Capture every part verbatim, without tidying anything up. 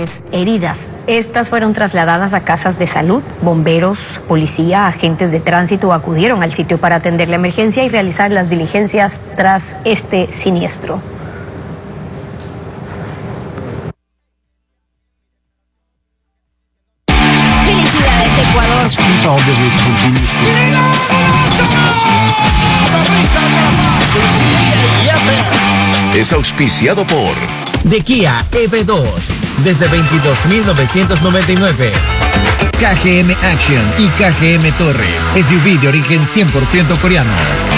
mujeres heridas. Estas fueron trasladadas a casas de salud. Bomberos, policía, agentes de tránsito acudieron al sitio para atender la emergencia y realizar las diligencias tras este siniestro. ¡Felicidades, Ecuador! Es auspiciado por de Kia E V dos desde veintidós mil novecientos noventa y nueve. K G M Action y K G M Torres, S U V de origen cien por ciento coreano.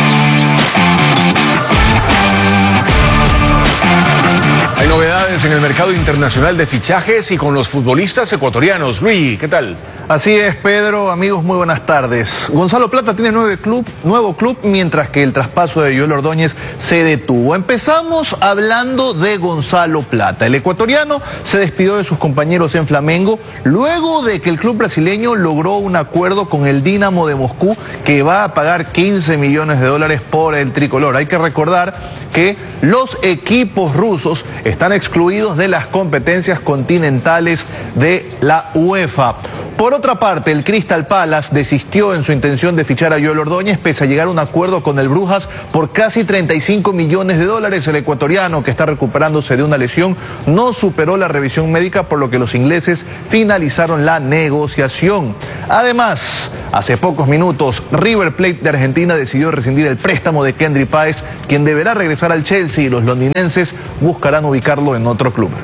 Hay novedades en el mercado internacional de fichajes y con los futbolistas ecuatorianos. Luis, ¿qué tal? Así es, Pedro. Amigos, muy buenas tardes. Gonzalo Plata tiene nueve club, nuevo club, mientras que el traspaso de Joel Ordóñez se detuvo. Empezamos hablando de Gonzalo Plata. El ecuatoriano se despidió de sus compañeros en Flamengo luego de que el club brasileño logró un acuerdo con el Dinamo de Moscú que va a pagar quince millones de dólares por el tricolor. Hay que recordar que los equipos rusos están excluidos de las competencias continentales de la UEFA. Por otra parte, el Crystal Palace desistió en su intención de fichar a Joel Ordóñez pese a llegar a un acuerdo con el Brujas por casi treinta y cinco millones de dólares. El ecuatoriano, que está recuperándose de una lesión, no superó la revisión médica, por lo que los ingleses finalizaron la negociación. Además, hace pocos minutos, River Plate de Argentina decidió rescindir el préstamo de Kendry Páez, quien deberá regresar al Chelsea, y los londinenses buscarán ubicarlo en otro club.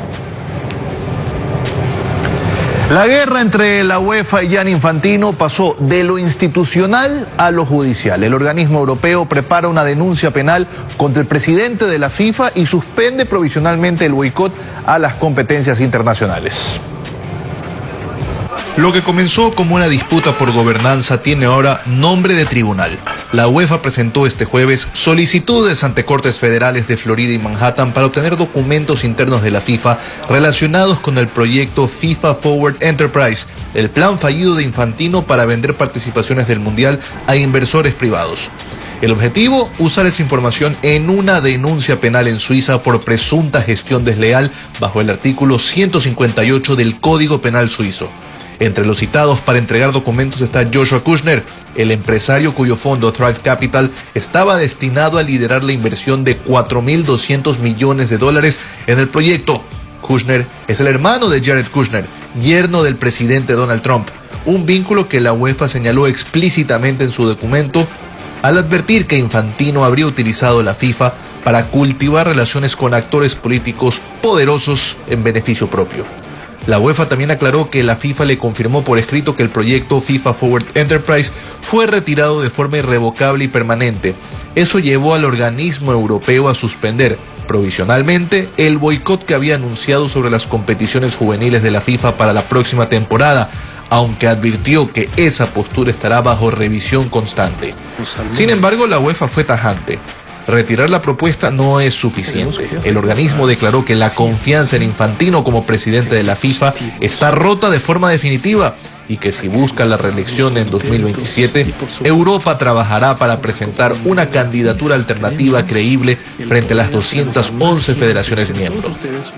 La guerra entre la UEFA y Gianni Infantino pasó de lo institucional a lo judicial. El organismo europeo prepara una denuncia penal contra el presidente de la FIFA y suspende provisionalmente el boicot a las competencias internacionales. Lo que comenzó como una disputa por gobernanza tiene ahora nombre de tribunal. La UEFA presentó este jueves solicitudes ante cortes federales de Florida y Manhattan para obtener documentos internos de la FIFA relacionados con el proyecto FIFA Forward Enterprise, el plan fallido de Infantino para vender participaciones del Mundial a inversores privados. El objetivo, usar esa información en una denuncia penal en Suiza por presunta gestión desleal bajo el artículo ciento cincuenta y ocho del Código Penal suizo. Entre los citados para entregar documentos está Joshua Kushner, el empresario cuyo fondo Thrive Capital estaba destinado a liderar la inversión de cuatro mil doscientos millones de dólares en el proyecto. Kushner es el hermano de Jared Kushner, yerno del presidente Donald Trump, un vínculo que la UEFA señaló explícitamente en su documento al advertir que Infantino habría utilizado la FIFA para cultivar relaciones con actores políticos poderosos en beneficio propio. La UEFA también aclaró que la FIFA le confirmó por escrito que el proyecto FIFA Forward Enterprise fue retirado de forma irrevocable y permanente. Eso llevó al organismo europeo a suspender provisionalmente el boicot que había anunciado sobre las competiciones juveniles de la FIFA para la próxima temporada, aunque advirtió que esa postura estará bajo revisión constante. Sin embargo, la UEFA fue tajante. Retirar la propuesta no es suficiente. El organismo declaró que la confianza en Infantino como presidente de la FIFA está rota de forma definitiva y que si busca la reelección en dos mil veintisiete, Europa trabajará para presentar una candidatura alternativa creíble frente a las doscientas once federaciones miembros.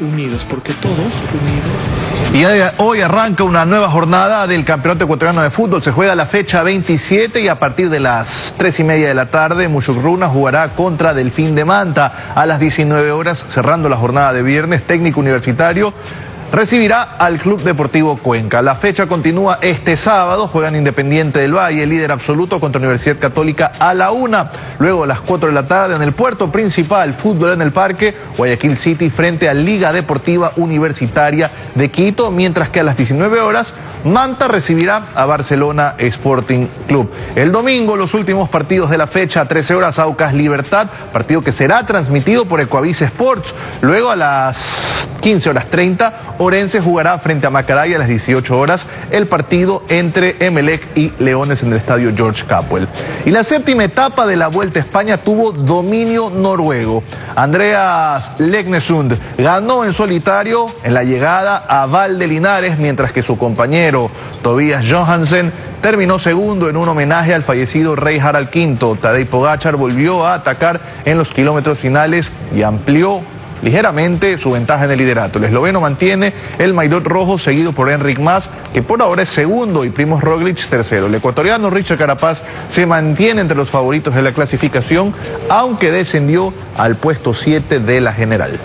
Y hoy arranca una nueva jornada del Campeonato Ecuatoriano de Fútbol. Se juega la fecha veintisiete y a partir de las tres y media de la tarde, Muchukruna jugará contra Delfín de Manta. A las diecinueve horas, cerrando la jornada de viernes, Técnico Universitario recibirá al Club Deportivo Cuenca. La fecha continúa este sábado. Juegan Independiente del Valle, líder absoluto, contra Universidad Católica a la una. Luego a las cuatro de la tarde en el puerto principal, fútbol en el parque, Guayaquil City frente a Liga Deportiva Universitaria de Quito. Mientras que a las diecinueve horas, Manta recibirá a Barcelona Sporting Club. El domingo, los últimos partidos de la fecha, trece horas, Aucas Libertad, partido que será transmitido por Ecuavis Sports. Luego a las quince horas treinta, Orense jugará frente a Macará, a las dieciocho horas el partido entre Emelec y Leones en el estadio George Capwell. Y la séptima etapa de la Vuelta a España tuvo dominio noruego. Andreas Leknesund ganó en solitario en la llegada a Val de Linares, mientras que su compañero Tobias Johansen terminó segundo en un homenaje al fallecido rey Harald quinto. Tadej Pogačar volvió a atacar en los kilómetros finales y amplió ligeramente su ventaja en el liderato. El esloveno mantiene el maillot rojo, seguido por Enric Mas, que por ahora es segundo, y Primož Roglič tercero. El ecuatoriano Richard Carapaz se mantiene entre los favoritos de la clasificación, aunque descendió al puesto siete de la general.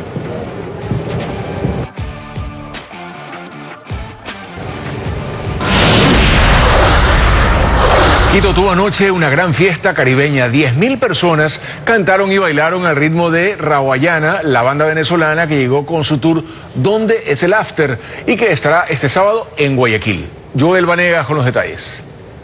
Quito tuvo anoche una gran fiesta caribeña. diez mil personas cantaron y bailaron al ritmo de Rawayana, la banda venezolana que llegó con su tour ¿Dónde es el After? Y que estará este sábado en Guayaquil. Joel Vanegas con los detalles.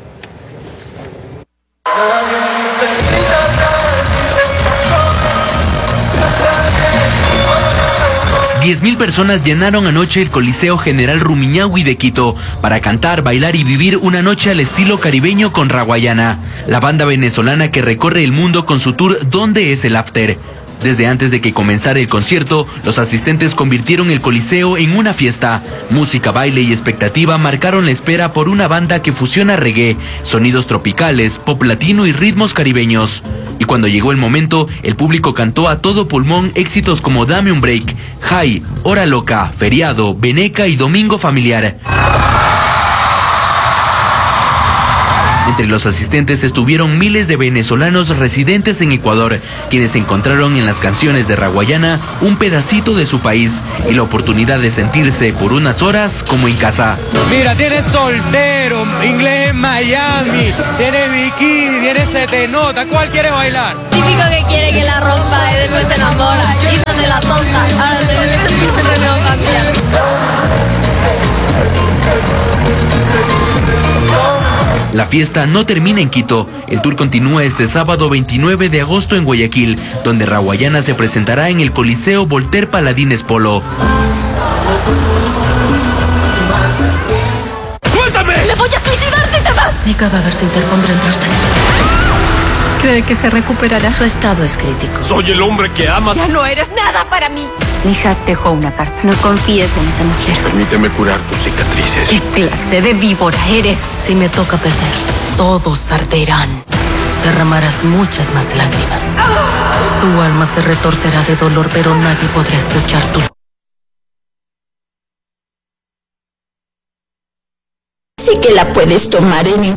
diez mil personas llenaron anoche el Coliseo General Rumiñahui de Quito para cantar, bailar y vivir una noche al estilo caribeño con Rawayana, la banda venezolana que recorre el mundo con su tour ¿Dónde es el After? Desde antes de que comenzara el concierto, los asistentes convirtieron el Coliseo en una fiesta. Música, baile y expectativa marcaron la espera por una banda que fusiona reggae, sonidos tropicales, pop latino y ritmos caribeños. Y cuando llegó el momento, el público cantó a todo pulmón éxitos como Dame un Break, High, Hora Loca, Feriado, Veneca y Domingo Familiar. Entre los asistentes estuvieron miles de venezolanos residentes en Ecuador, quienes encontraron en las canciones de Rawayana un pedacito de su país y la oportunidad de sentirse por unas horas como en casa. Mira, tienes soltero, inglés en Miami, tienes bikini, tienes se te nota, ¿cuál quieres bailar? Típico que quiere que la rompa y después se enamora, hizo de la tonta, ahora te voy a reunión familiar. La fiesta no termina en Quito. El tour continúa este sábado veintinueve de agosto en Guayaquil, donde Rawayana se presentará en el Coliseo Voltaire Paladines Polo. ¡Suéltame! ¡Me voy a suicidar si te vas! Mi cadáver se interpondrá entre ustedes. ¿Cree que se recuperará? Su estado es crítico. Soy el hombre que amas. Ya no eres nada para mí. Mi hija dejó una carta. No confíes en esa mujer. Permíteme curar tus cicatrices. ¿Qué clase de víbora eres? Si me toca perder, todos arderán. Derramarás muchas más lágrimas. Tu alma se retorcerá de dolor, pero nadie podrá escuchar tu... Sí que la puedes tomar en...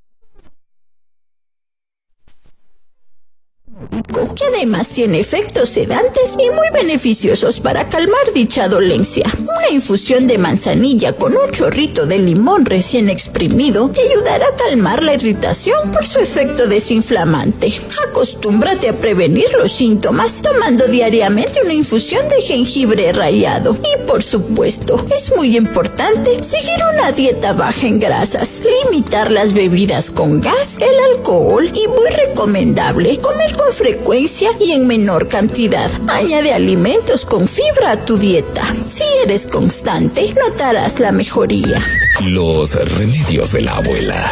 que además tiene efectos sedantes y muy beneficiosos para calmar dicha dolencia. Una infusión de manzanilla con un chorrito de limón recién exprimido te ayudará a calmar la irritación por su efecto desinflamante. Acostúmbrate a prevenir los síntomas tomando diariamente una infusión de jengibre rallado. Y por supuesto, es muy importante seguir una dieta baja en grasas, limitar las bebidas con gas, el alcohol y muy recomendable comer con frecuencia y en menor cantidad. Añade alimentos con fibra a tu dieta. Si eres constante, notarás la mejoría. Los remedios de la abuela.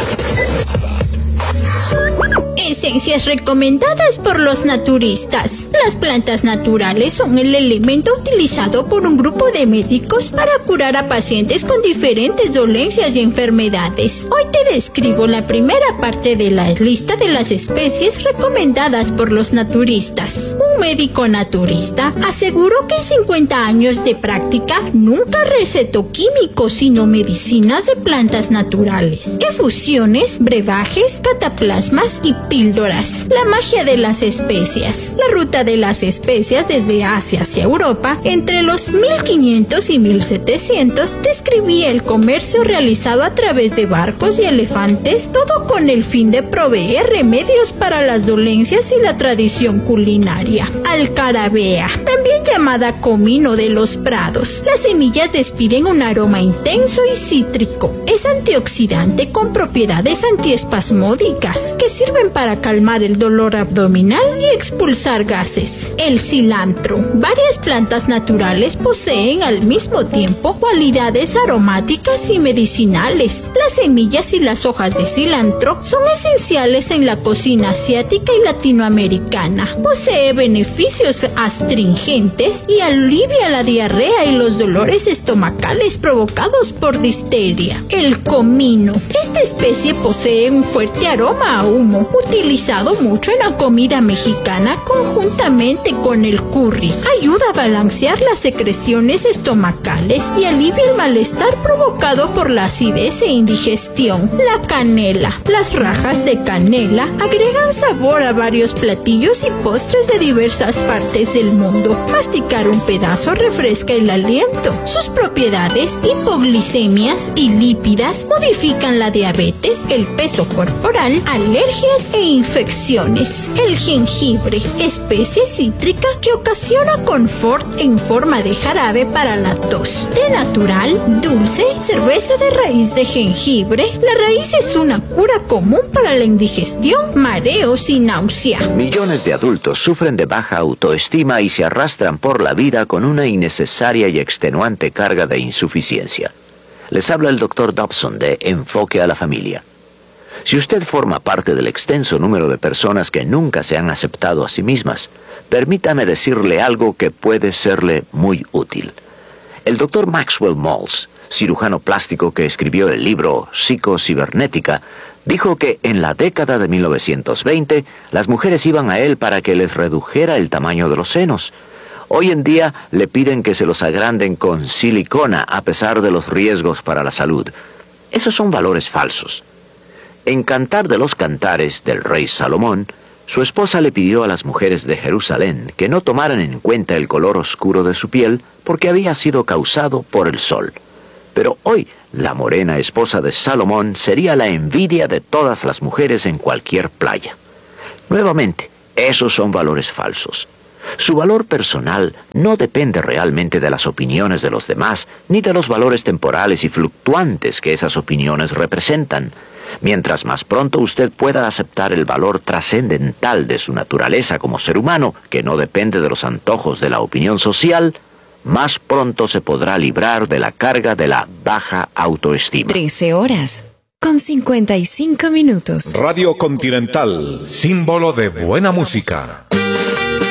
Esencias recomendadas por los naturistas. Las plantas naturales son el elemento utilizado por un grupo de médicos para curar a pacientes con diferentes dolencias y enfermedades. Hoy te describo la primera parte de la lista de las especies recomendadas por los naturistas. Un médico naturista aseguró que en cincuenta años de práctica nunca recetó químicos, sino medicinas de plantas naturales, efusiones, brebajes, cataplasmas y píldoras. La magia de las especias. La ruta de las especias desde Asia hacia Europa entre los mil quinientos y mil setecientos describía el comercio realizado a través de barcos y elefantes, todo con el fin de proveer remedios para las dolencias y la tradición culinaria. Alcarabea, también llamada comino de los prados. Las semillas despiden un aroma intenso y cítrico. Es antioxidante con propiedades antiespasmódicas que sirven para calmar el dolor abdominal y expulsar gases. El cilantro. Varias plantas naturales poseen al mismo tiempo cualidades aromáticas y medicinales. Las semillas y las hojas de cilantro son esenciales en la cocina asiática y latinoamericana. Posee beneficios astringentes y alivia la diarrea y los dolores estomacales provocados por difteria. El comino. Esta especie posee un fuerte aroma a humo, útil utilizado mucho en la comida mexicana conjuntamente con el curry. Ayuda a balancear las secreciones estomacales y alivia el malestar provocado por la acidez e indigestión. La canela. Las rajas de canela agregan sabor a varios platillos y postres de diversas partes del mundo. Masticar un pedazo refresca el aliento. Sus propiedades hipoglicemias y lípidas modifican la diabetes, el peso corporal, alergias e infecciones. El jengibre, especie cítrica que ocasiona confort en forma de jarabe para la tos. Té natural, dulce, cerveza de raíz de jengibre. La raíz es una cura común para la indigestión, mareos y náusea. Millones de adultos sufren de baja autoestima y se arrastran por la vida con una innecesaria y extenuante carga de insuficiencia. Les habla el doctor Dobson de Enfoque a la Familia. Si usted forma parte del extenso número de personas que nunca se han aceptado a sí mismas, permítame decirle algo que puede serle muy útil. El doctor Maxwell Maltz, cirujano plástico que escribió el libro Psicocibernética, dijo que en la década de mil novecientos veinte las mujeres iban a él para que les redujera el tamaño de los senos. Hoy en día le piden que se los agranden con silicona a pesar de los riesgos para la salud. Esos son valores falsos. En Cantar de los Cantares del rey Salomón, su esposa le pidió a las mujeres de Jerusalén que no tomaran en cuenta el color oscuro de su piel porque había sido causado por el sol. Pero hoy, la morena esposa de Salomón sería la envidia de todas las mujeres en cualquier playa. Nuevamente, esos son valores falsos. Su valor personal no depende realmente de las opiniones de los demás, ni de los valores temporales y fluctuantes que esas opiniones representan. Mientras más pronto usted pueda aceptar el valor trascendental de su naturaleza como ser humano, que no depende de los antojos de la opinión social, más pronto se podrá librar de la carga de la baja autoestima. trece horas con cincuenta y cinco minutos. Radio Continental, símbolo de buena música.